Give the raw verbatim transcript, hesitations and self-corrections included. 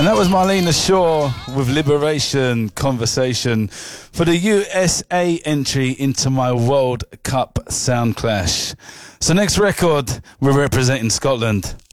And that was Marlena Shaw with Liberation Conversation for the U S A entry into my World Cup Sound Clash. So next record, we're representing Scotland.